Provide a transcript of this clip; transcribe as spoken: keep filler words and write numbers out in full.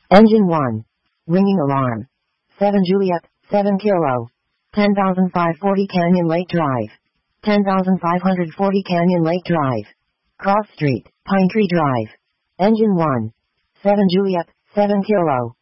Engine one. Ringing alarm. seven Juliet, seven Kilo. ten thousand five hundred forty Canyon Lake Drive. ten thousand five hundred forty Canyon Lake Drive. Cross Street, Pine Tree Drive. Engine one. seven Juliet, seven Kilo.